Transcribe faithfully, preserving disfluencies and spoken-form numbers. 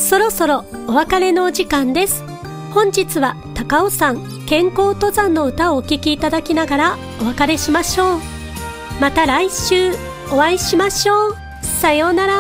そろそろお別れのお時間です。本日は高尾山健康登山の歌をお聴きいただきながらお別れしましょう。また来週お会いしましょう。さようなら。